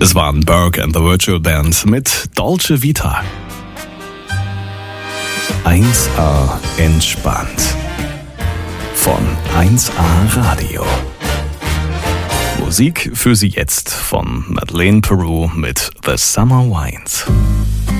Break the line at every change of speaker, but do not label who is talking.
Es waren Berg and the Virtual Band mit Dolce Vita. 1A entspannt. Von 1A Radio. Musik für Sie jetzt von Madeleine Peru mit The Summer Winds.